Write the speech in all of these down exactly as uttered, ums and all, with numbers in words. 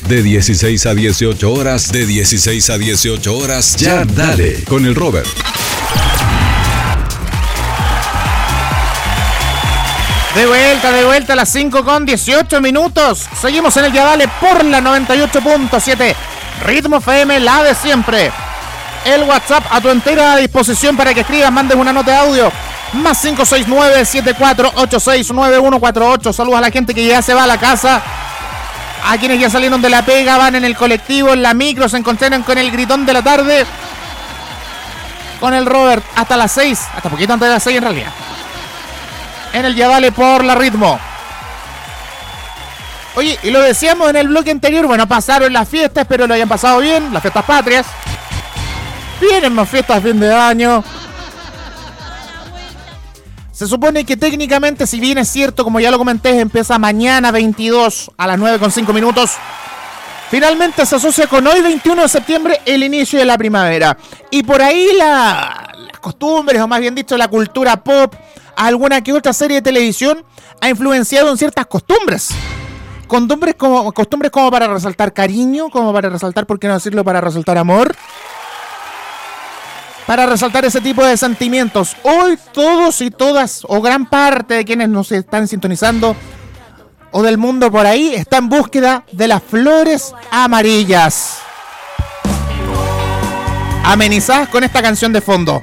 De dieciséis a dieciocho horas, de dieciséis a dieciocho horas, ya dale con el Robert. De vuelta, de vuelta a las cinco con dieciocho minutos. Seguimos en el Ya Dale por la noventa y ocho punto siete. Ritmo F M, la de siempre. El WhatsApp a tu entera disposición para que escribas, mandes una nota de audio. Más cinco seis nueve, siete cuatro ocho seis, nueve uno cuatro ocho. Saludos a la gente que ya se va a la casa. A quienes ya salieron de la pega, van en el colectivo, en la micro, se encontraron con el gritón de la tarde. Con el Robert hasta las seis. Hasta poquito antes de las seis en realidad. En el Ya Dale por la Ritmo. Oye, y lo decíamos en el bloque anterior, bueno, pasaron las fiestas, espero lo hayan pasado bien, las fiestas patrias. Vienen más fiestas de fin de año. Se supone que técnicamente, si bien es cierto, como ya lo comenté, empieza mañana veintidós a las nueve con cinco minutos. Finalmente se asocia con hoy veintiuno de septiembre el inicio de la primavera. Y por ahí la, las costumbres, o más bien dicho, la cultura pop, alguna que otra serie de televisión ha influenciado en ciertas costumbres. Costumbres como, costumbres como para resaltar cariño, como para resaltar, ¿por qué no decirlo?, para resaltar amor. Para resaltar ese tipo de sentimientos. Hoy todos y todas, o gran parte de quienes nos están sintonizando, o del mundo por ahí, está en búsqueda de las flores amarillas. Amenizadas con esta canción de fondo.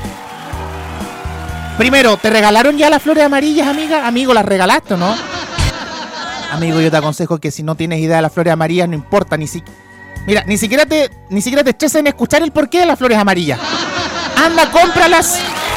Primero, ¿te regalaron ya las flores amarillas, amiga? Amigo, ¿las regalaste o no? Amigo, yo te aconsejo que si no tienes idea de las flores amarillas, no importa, ni siquiera... Mira, ni siquiera te ni siquiera te estreses en escuchar el porqué de las flores amarillas. Anda, cómpralas.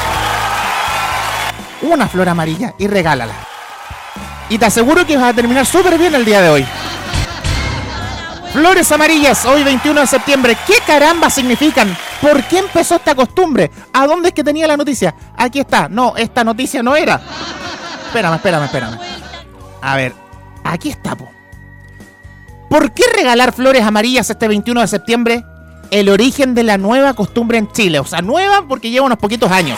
Una flor amarilla y regálala. Y te aseguro que vas a terminar súper bien el día de hoy. Flores amarillas, hoy veintiuno de septiembre. ¿Qué caramba significan? ¿Por qué empezó esta costumbre? ¿A dónde es que tenía la noticia? Aquí está. No, esta noticia no era. Espérame, espérame, espérame. A ver, aquí está, po. ¿Por qué regalar flores amarillas este veintiuno de septiembre? El origen de la nueva costumbre en Chile. O sea, nueva porque lleva unos poquitos años.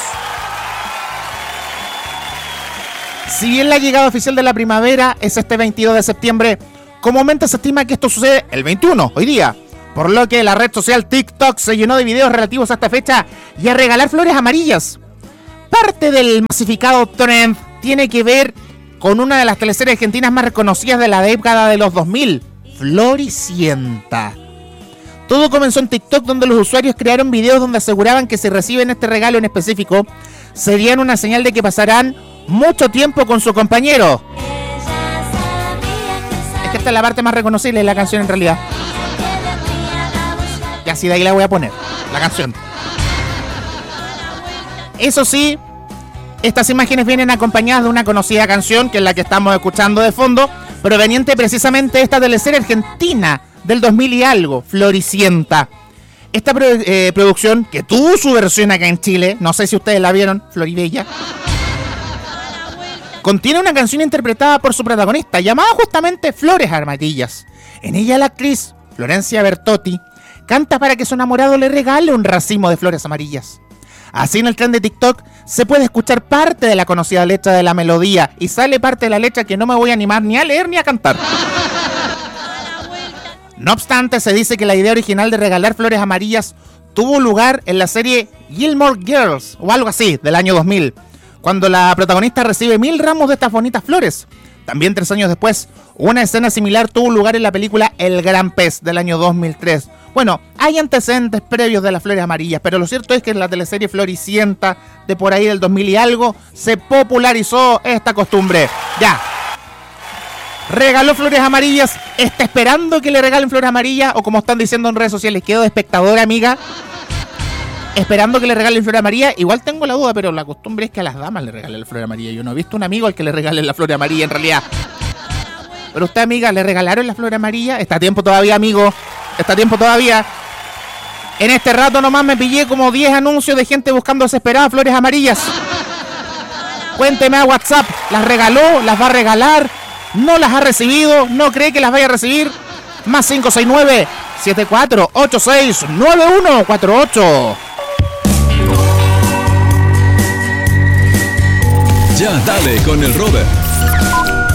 Si bien la llegada oficial de la primavera es este veintidós de septiembre, comúnmente se estima que esto sucede el veintiuno, hoy día. Por lo que la red social TikTok se llenó de videos relativos a esta fecha y a regalar flores amarillas. Parte del masificado trend tiene que ver con una de las teleseries argentinas más reconocidas de la década de los dos mil. Floricienta. Todo comenzó en TikTok, donde los usuarios crearon videos donde aseguraban que si reciben este regalo en específico, serían una señal de que pasarán mucho tiempo con su compañero. Es que esta es la parte más reconocible de la canción en realidad. Y así de ahí la voy a poner, la canción. Eso sí, estas imágenes vienen acompañadas de una conocida canción, que es la que estamos escuchando de fondo, proveniente precisamente de esta teleserie argentina del dos mil y algo, Floricienta. Esta pro, eh, producción, que tuvo su versión acá en Chile, no sé si ustedes la vieron, Floribella, contiene una canción interpretada por su protagonista, llamada justamente Flores Amarillas. En ella la actriz, Florencia Bertotti, canta para que su enamorado le regale un racimo de flores amarillas. Así en el tren de TikTok se puede escuchar parte de la conocida letra de la melodía y sale parte de la letra que no me voy a animar ni a leer ni a cantar. No obstante, se dice que la idea original de regalar flores amarillas tuvo lugar en la serie Gilmore Girls o algo así del año dos mil, cuando la protagonista recibe mil ramos de estas bonitas flores. También tres años después, una escena similar tuvo lugar en la película El Gran Pez del año dos mil tres. Bueno, hay antecedentes previos de las flores amarillas, pero lo cierto es que en la teleserie Floricienta de por ahí del dos mil y algo se popularizó esta costumbre. Ya. Regaló flores amarillas, está esperando que le regalen flores amarillas, o como están diciendo en redes sociales, quedó de espectadora, amiga, esperando que le regalen flores amarillas. Igual tengo la duda, pero la costumbre es que a las damas le regalen la flor amarilla. Yo no he visto un amigo al que le regalen la flor amarilla en realidad. Pero usted, amiga, ¿le regalaron la flor amarilla? Está a tiempo todavía, amigo. Está a tiempo todavía. En este rato nomás me pillé como diez anuncios de gente buscando desesperada flores amarillas. Cuénteme a WhatsApp. ¿Las regaló? ¿Las va a regalar? ¿No las ha recibido? ¿No cree que las vaya a recibir? Más cinco seis nueve, siete cuatro ocho seis, nueve uno cuatro ocho. Ya dale con el Robert.